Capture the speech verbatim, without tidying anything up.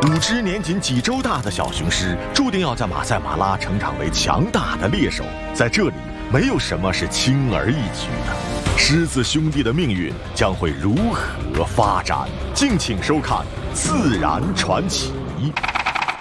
五只年仅几周大的小雄狮，注定要在马赛马拉成长为强大的猎手。在这里，没有什么是轻而易举的。狮子兄弟的命运将会如何发展？敬请收看《自然传奇》。